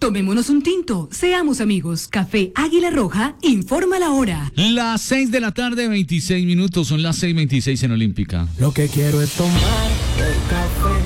Tomémonos un tinto, seamos amigos. Café Águila Roja, informa la hora. Las 6 de la tarde, 26 minutos, son las 6:26 en Olímpica. Lo que quiero es tomar el café.